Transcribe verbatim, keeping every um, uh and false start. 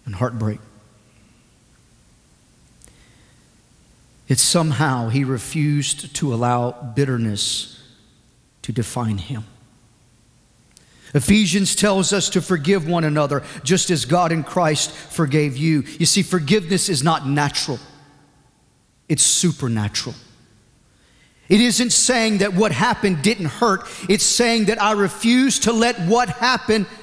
and heartbreak. It's somehow he refused to allow bitterness to define him. Ephesians tells us to forgive one another just as God in Christ forgave you. You see, forgiveness is not natural. It's supernatural. It isn't saying that what happened didn't hurt. It's saying that I refuse to let what happened